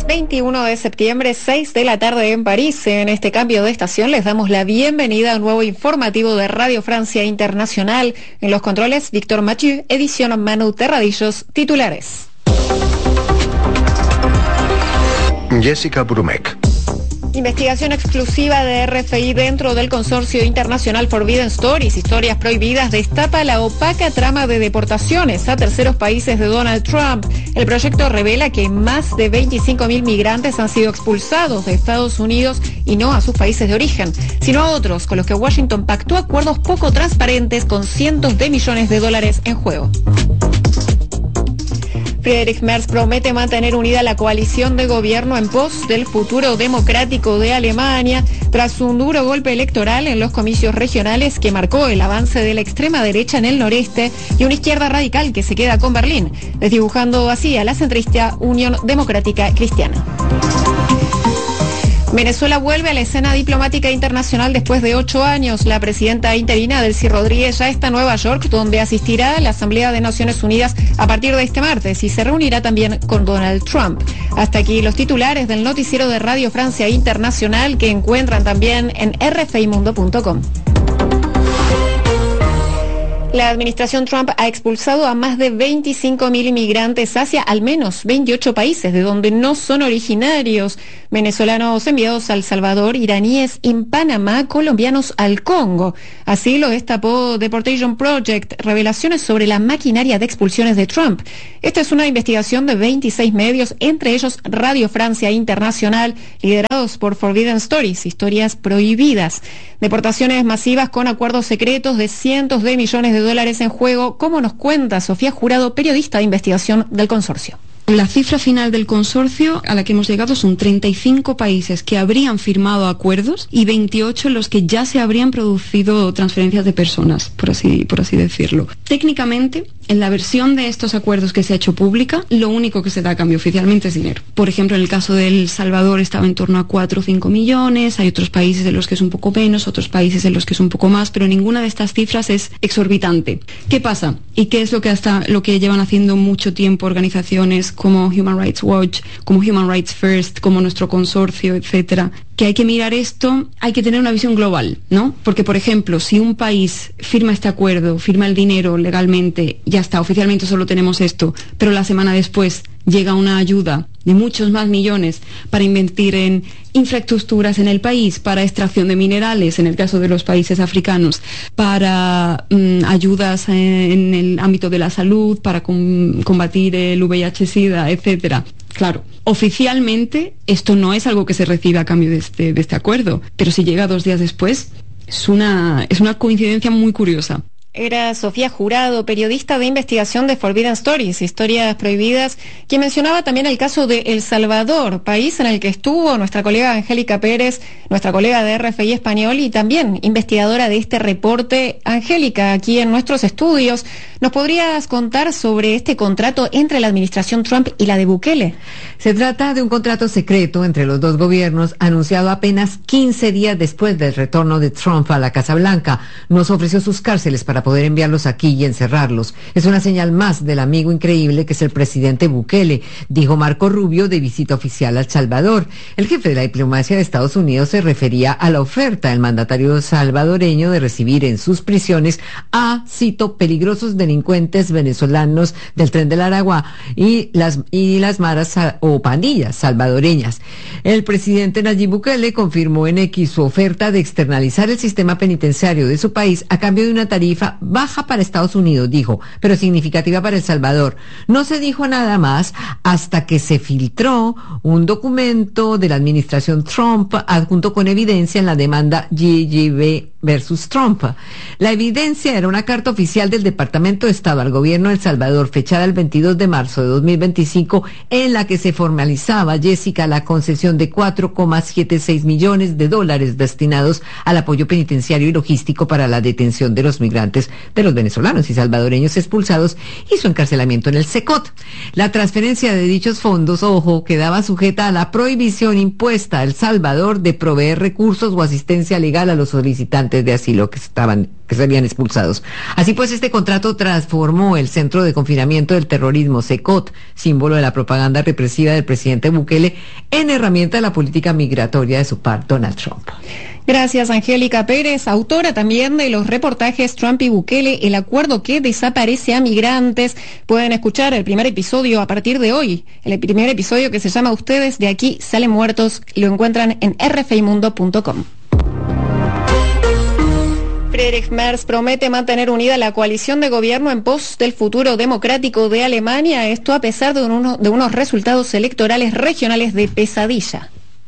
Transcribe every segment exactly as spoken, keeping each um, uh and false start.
veintiuno de septiembre, seis de la tarde en París. En este cambio de estación les damos la bienvenida a un nuevo informativo de Radio Francia Internacional. En los controles, Víctor Mathieu, edición Manu Terradillos, titulares. Jessica Brumek. Investigación exclusiva de R F I dentro del consorcio internacional Forbidden Stories, Historias Prohibidas, destapa la opaca trama de deportaciones a terceros países de Donald Trump. El proyecto revela que más de veinticinco mil migrantes han sido expulsados de Estados Unidos y no a sus países de origen, sino a otros con los que Washington pactó acuerdos poco transparentes con cientos de millones de dólares en juego. Friedrich Merz promete mantener unida la coalición de gobierno en pos del futuro democrático de Alemania, tras un duro golpe electoral en los comicios regionales que marcó el avance de la extrema derecha en el noreste y una izquierda radical que se queda con Berlín, desdibujando así a la centrista Unión Democrática Cristiana. Venezuela vuelve a la escena diplomática internacional después de ocho años. La presidenta interina, Delcy Rodríguez, ya está en Nueva York, donde asistirá a la Asamblea de Naciones Unidas a partir de este martes y se reunirá también con Donald Trump. Hasta aquí los titulares del noticiero de Radio Francia Internacional, que encuentran también en r f i mundo punto com. La administración Trump ha expulsado a más de veinticinco mil inmigrantes hacia al menos veintiocho países de donde no son originarios. Venezolanos enviados a El Salvador, iraníes en Panamá, colombianos al Congo. Así lo destapó Deportation Project, revelaciones sobre la maquinaria de expulsiones de Trump. Esta es una investigación de veintiséis medios, entre ellos Radio Francia Internacional, liderados por Forbidden Stories, Historias Prohibidas. Deportaciones masivas con acuerdos secretos de cientos de millones de dólares en juego, como nos cuenta Sofía Jurado, periodista de investigación del consorcio. La cifra final del consorcio a la que hemos llegado son treinta y cinco países que habrían firmado acuerdos y veintiocho en los que ya se habrían producido transferencias de personas, por así, por así decirlo. Técnicamente, en la versión de estos acuerdos que se ha hecho pública, lo único que se da a cambio oficialmente es dinero. Por ejemplo, en el caso de El Salvador estaba en torno a cuatro o cinco millones, hay otros países en los que es un poco menos, otros países en los que es un poco más, pero ninguna de estas cifras es exorbitante. ¿Qué pasa? ¿Y qué es lo que hasta lo que llevan haciendo mucho tiempo organizaciones como Human Rights Watch, como Human Rights First, como nuestro consorcio, etcétera? Que hay que mirar esto, hay que tener una visión global, ¿no? Porque, por ejemplo, si un país firma este acuerdo, firma el dinero legalmente, ya está, oficialmente solo tenemos esto, pero la semana después llega una ayuda de muchos más millones para invertir en infraestructuras en el país, para extracción de minerales, en el caso de los países africanos, para mmm, ayudas en, en el ámbito de la salud, para com- combatir el V I H SIDA, etcétera. Claro, oficialmente esto no es algo que se recibe a cambio de este, de este acuerdo, pero si llega dos días después, es una, es una coincidencia muy curiosa. Era Sofía Jurado, periodista de investigación de Forbidden Stories, Historias Prohibidas, quien mencionaba también el caso de El Salvador, país en el que estuvo nuestra colega Angélica Pérez, nuestra colega de R F I Español y también investigadora de este reporte. Angélica, aquí en nuestros estudios, ¿nos podrías contar sobre este contrato entre la administración Trump y la de Bukele? Se trata de un contrato secreto entre los dos gobiernos, anunciado apenas quince días después del retorno de Trump a la Casa Blanca. Nos ofreció sus cárceles para poder enviarlos aquí y encerrarlos. Es una señal más del amigo increíble que es el presidente Bukele, dijo Marco Rubio de visita oficial a El Salvador. El jefe de la diplomacia de Estados Unidos se refería a la oferta del mandatario salvadoreño de recibir en sus prisiones a, cito, peligrosos delincuentes venezolanos del Tren del Aragua y las, y las maras o pandillas salvadoreñas. El presidente Nayib Bukele confirmó en X su oferta de externalizar el sistema penitenciario de su país a cambio de una tarifa baja para Estados Unidos, dijo, pero significativa para El Salvador. No se dijo nada más hasta que se filtró un documento de la administración Trump adjunto con evidencia en la demanda G G B versus Trump. La evidencia era una carta oficial del Departamento de Estado al gobierno de El Salvador, fechada el veintidós de marzo de dos mil veinticinco, en la que se formalizaba, Jessica, la concesión de cuatro coma setenta y seis millones de dólares destinados al apoyo penitenciario y logístico para la detención de los migrantes de los venezolanos y salvadoreños expulsados y su encarcelamiento en el SECOT. La transferencia de dichos fondos, ojo, quedaba sujeta a la prohibición impuesta a El Salvador de proveer recursos o asistencia legal a los solicitantes de asilo que estaban que serían expulsados. Así pues, este contrato tra transformó el Centro de Confinamiento del Terrorismo, CECOT, símbolo de la propaganda represiva del presidente Bukele, en herramienta de la política migratoria de su par, Donald Trump. Gracias, Angélica Pérez, autora también de los reportajes Trump y Bukele, el acuerdo que desaparece a migrantes. Pueden escuchar el primer episodio a partir de hoy, el primer episodio que se llama Ustedes de aquí salen muertos, y lo encuentran en r f i mundo punto com. Friedrich Merz promete mantener unida la coalición de gobierno en pos del futuro democrático de Alemania, esto a pesar de, uno, de unos resultados electorales regionales de pesadilla.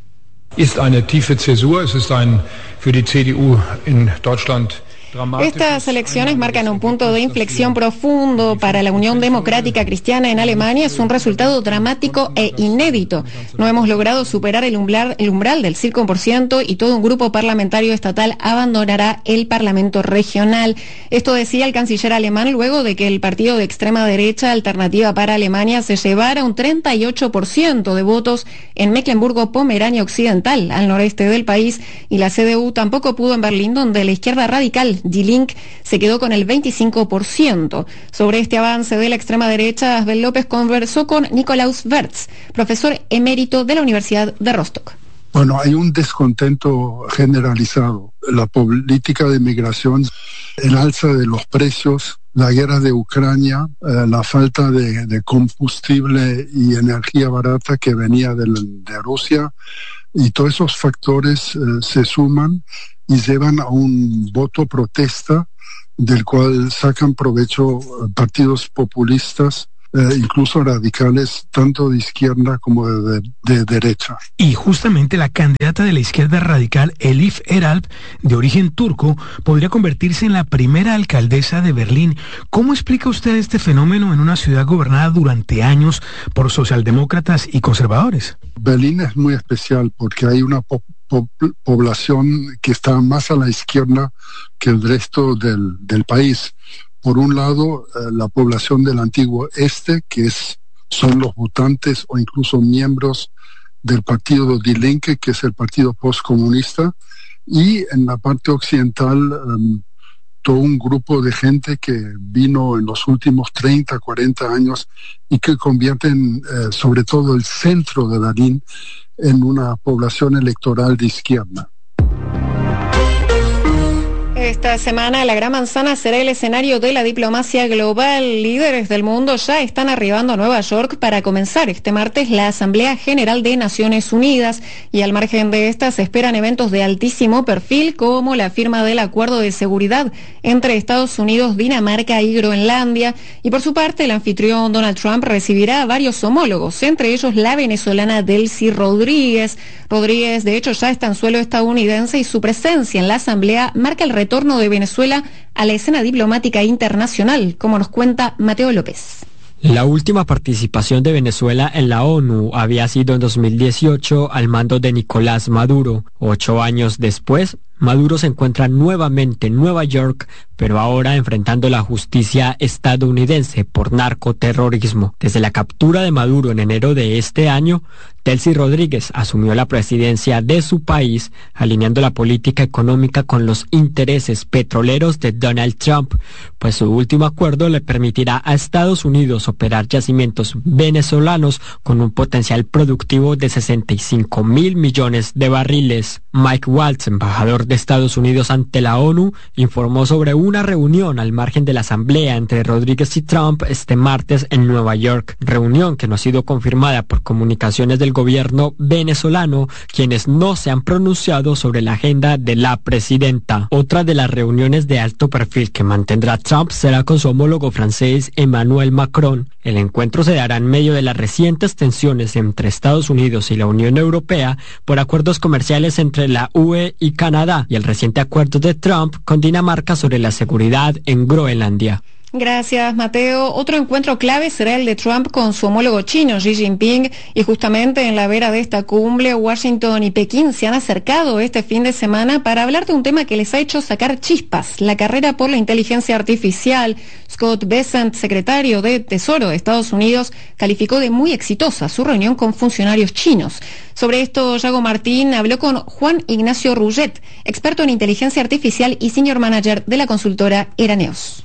Ist eine tiefe Zäsur, es ist ein für die C D U in Deutschland. Estas elecciones marcan un punto de inflexión profundo para la Unión Democrática Cristiana en Alemania. Es un resultado dramático e inédito. No hemos logrado superar el umbral, el umbral del cinco por ciento y todo un grupo parlamentario estatal abandonará el Parlamento regional. Esto decía el canciller alemán luego de que el partido de extrema derecha Alternativa para Alemania se llevara un treinta y ocho por ciento de votos en Mecklemburgo-Pomerania Occidental, al noreste del país, y la C D U tampoco pudo en Berlín, donde la izquierda radical Die Linke se quedó con el veinticinco por ciento. Sobre este avance de la extrema derecha, Asbel López conversó con Nikolaus Wertz, profesor emérito de la Universidad de Rostock. Bueno, hay un descontento generalizado. La política de migración, el alza de los precios, la guerra de Ucrania, eh, la falta de, de combustible y energía barata que venía de, de Rusia, y todos esos factores eh, se suman y llevan a un voto protesta del cual sacan provecho partidos populistas, eh, incluso radicales, tanto de izquierda como de, de, de derecha. Y justamente la candidata de la izquierda radical, Elif Eralp, de origen turco, podría convertirse en la primera alcaldesa de Berlín. ¿Cómo explica usted este fenómeno en una ciudad gobernada durante años por socialdemócratas y conservadores? Berlín es muy especial porque hay una po- po- población que está más a la izquierda que el resto del, del país. Por un lado, eh, la población del antiguo este, que es, son los votantes o incluso miembros del partido Die Linke, que es el partido postcomunista, y en la parte occidental, um, todo un grupo de gente que vino en los últimos treinta, cuarenta años y que convierten eh, sobre todo el centro de Berlín en una población electoral de izquierda. Esta semana la Gran Manzana será el escenario de la diplomacia global. Líderes del mundo ya están arribando a Nueva York para comenzar este martes la Asamblea General de Naciones Unidas, y al margen de esta se esperan eventos de altísimo perfil como la firma del acuerdo de seguridad entre Estados Unidos, Dinamarca y Groenlandia. Y por su parte el anfitrión Donald Trump recibirá a varios homólogos, entre ellos la venezolana Delcy Rodríguez. Rodríguez de hecho ya está en suelo estadounidense y su presencia en la Asamblea marca el retorno de Venezuela a la escena diplomática internacional, como nos cuenta Mateo López. La última participación de Venezuela en la ONU había sido en dos mil dieciocho al mando de Nicolás Maduro. Ocho años después, Maduro se encuentra nuevamente en Nueva York, pero ahora enfrentando la justicia estadounidense por narcoterrorismo. Desde la captura de Maduro en enero de este año, Delcy Rodríguez asumió la presidencia de su país, alineando la política económica con los intereses petroleros de Donald Trump, pues su último acuerdo le permitirá a Estados Unidos operar yacimientos venezolanos con un potencial productivo de sesenta y cinco mil millones de barriles. Mike Waltz, embajador de Estados Unidos ante la ONU, informó sobre una reunión al margen de la asamblea entre Rodríguez y Trump este martes en Nueva York, reunión que no ha sido confirmada por comunicaciones del gobierno venezolano, quienes no se han pronunciado sobre la agenda de la presidenta. Otra de las reuniones de alto perfil que mantendrá Trump será con su homólogo francés Emmanuel Macron. El encuentro se dará en medio de las recientes tensiones entre Estados Unidos y la Unión Europea por acuerdos comerciales entre la U E y Canadá y el reciente acuerdo de Trump con Dinamarca sobre la seguridad en Groenlandia. Gracias, Mateo. Otro encuentro clave será el de Trump con su homólogo chino, Xi Jinping, y justamente en la vera de esta cumbre, Washington y Pekín se han acercado este fin de semana para hablar de un tema que les ha hecho sacar chispas, la carrera por la inteligencia artificial. Scott Bessent, secretario de Tesoro de Estados Unidos, calificó de muy exitosa su reunión con funcionarios chinos. Sobre esto, Yago Martín habló con Juan Ignacio Rullet, experto en inteligencia artificial y senior manager de la consultora Eraneos.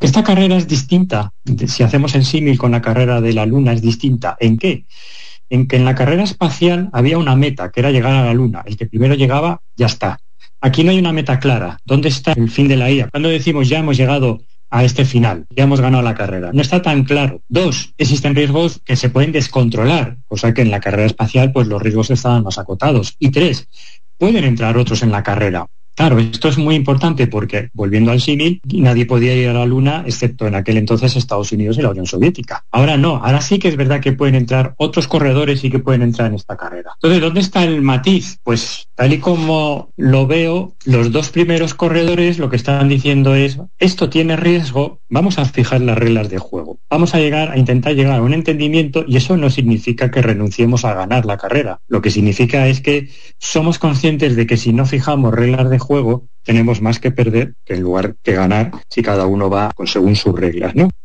Esta carrera es distinta, si hacemos el símil con la carrera de la Luna, es distinta. ¿En qué? En que en la carrera espacial había una meta, que era llegar a la Luna. El que primero llegaba, ya está. Aquí no hay una meta clara. ¿Dónde está el fin de la I A? Cuando decimos ya hemos llegado a este final, ya hemos ganado la carrera. No está tan claro. Dos, existen riesgos que se pueden descontrolar, cosa que en la carrera espacial pues los riesgos estaban más acotados. Y tres, pueden entrar otros en la carrera. Claro, esto es muy importante porque, volviendo al símil, nadie podía ir a la Luna excepto en aquel entonces Estados Unidos y la Unión Soviética. Ahora no, ahora sí que es verdad que pueden entrar otros corredores y que pueden entrar en esta carrera. Entonces, ¿dónde está el matiz? Pues tal y como lo veo, los dos primeros corredores lo que están diciendo es, esto tiene riesgo, vamos a fijar las reglas de juego. Vamos a llegar a intentar llegar a un entendimiento y eso no significa que renunciemos a ganar la carrera. Lo que significa es que somos conscientes de que si no fijamos reglas de juego, tenemos más que perder que en lugar que ganar si cada uno va según sus reglas, ¿no?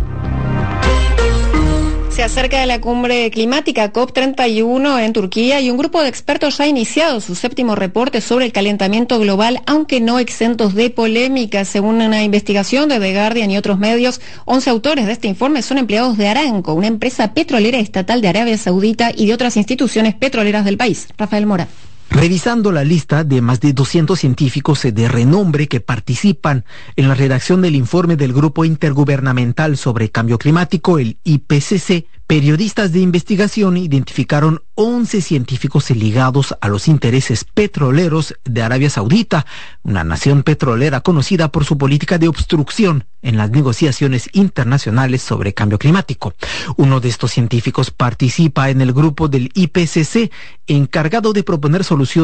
Se acerca de la cumbre climática COP treinta y uno en Turquía y un grupo de expertos ha iniciado su séptimo reporte sobre el calentamiento global, aunque no exentos de polémica. Según una investigación de The Guardian y otros medios, once autores de este informe son empleados de Aramco, una empresa petrolera estatal de Arabia Saudita y de otras instituciones petroleras del país. Rafael Mora. Revisando la lista de más de doscientos científicos de renombre que participan en la redacción del informe del Grupo Intergubernamental sobre Cambio Climático, el I P C C, periodistas de investigación identificaron once científicos ligados a los intereses petroleros de Arabia Saudita, una nación petrolera conocida por su política de obstrucción en las negociaciones internacionales sobre cambio climático. Uno de estos científicos participa en el grupo del I P C C encargado de proponer soluciones